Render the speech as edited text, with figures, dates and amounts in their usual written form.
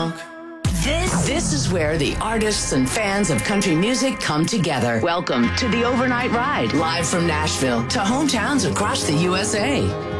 talk. This is where the artists and fans of country music come together. Welcome to the Overnight Ride, live from Nashville to hometowns across the USA.